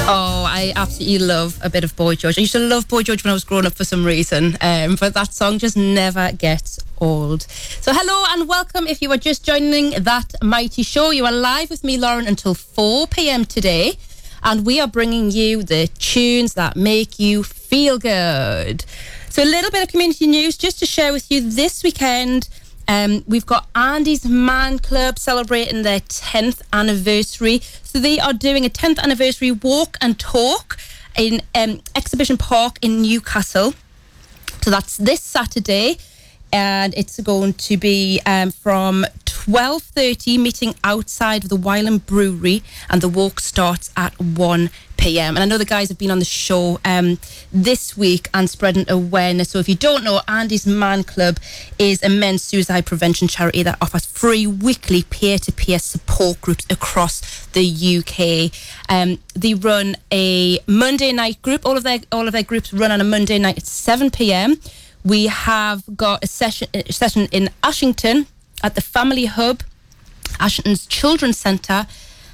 Oh, I absolutely love a bit of Boy George. I used to love Boy George when I was growing up for some reason, but that song just never gets old. So hello and welcome if you are just joining that mighty show. You are live with me, Lauren, until 4 p.m. today, and we are bringing you the tunes that make you feel good. So a little bit of community news just to share with you this weekend. We've got Andy's Man Club celebrating their 10th anniversary. So they are doing a 10th anniversary walk and talk in Exhibition Park in Newcastle. So that's this Saturday, and it's going to be from 12:30, meeting outside of the Wylam Brewery, and the walk starts at 1 p.m. And I know the guys have been on the show this week and spreading awareness. So if you don't know, Andy's Man Club is a men's suicide prevention charity that offers free weekly peer-to-peer support groups across the UK. They run a Monday night group. All of their groups run on a Monday night at 7 p.m. We have got a session in Ashington at the Family Hub, Ashington's Children's Centre,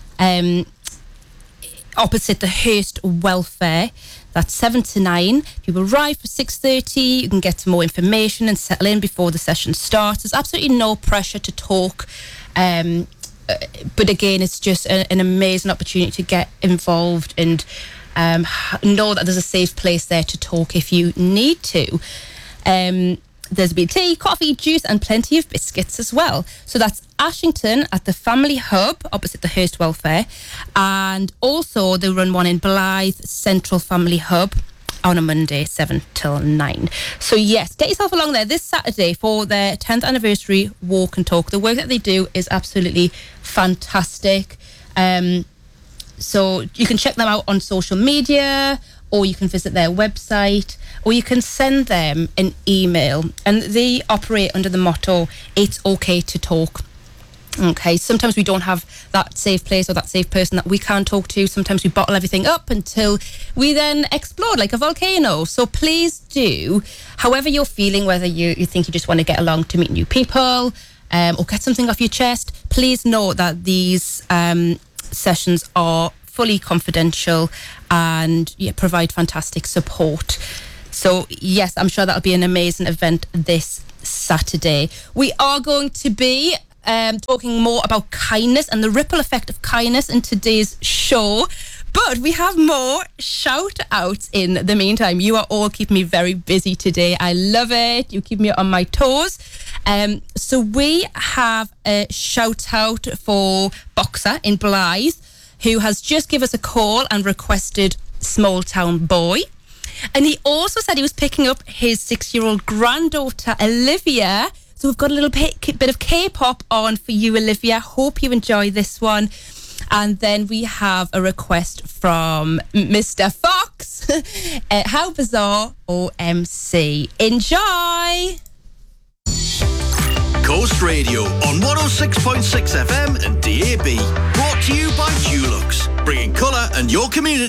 opposite the Hearst Welfare. That's 7 to 9. If you arrive for 6:30, you can get some more information and settle in before the session starts. There's absolutely no pressure to talk, but again, it's just an amazing opportunity to get involved and know that there's a safe place there to talk if you need to. There's been tea, coffee, juice and plenty of biscuits as well. So that's Ashington at the Family Hub opposite the Hearst Welfare, and also they run one in Blythe Central Family Hub on a Monday 7 till 9. So yes, get yourself along there this Saturday for their 10th anniversary walk and talk. The work that they do is absolutely fantastic. So you can check them out on social media, or you can visit their website, or you can send them an email. And they operate under the motto, it's okay to talk. Okay, sometimes we don't have that safe place or that safe person that we can talk to. Sometimes we bottle everything up until we then explode like a volcano. So please do, however you're feeling, whether you think you just want to get along to meet new people or get something off your chest, please know that these sessions are fully confidential and provide fantastic support. So yes, I'm sure that'll be an amazing event this Saturday. We are going to be talking more about kindness and the ripple effect of kindness in today's show, but we have more shout outs in the meantime. You are all keeping me very busy today. I love it. You keep me on my toes. So we have a shout out for Boxer in Blythe, who has just given us a call and requested Small Town Boy. And he also said he was picking up his 6-year-old granddaughter, Olivia. So we've got a little bit of K-pop on for you, Olivia. Hope you enjoy this one. And then we have a request from Mr. Fox. How Bizarre, OMC. Enjoy! Coast Radio on 106.6 FM and DAB. Brought to you by Dulux, bringing colour and your community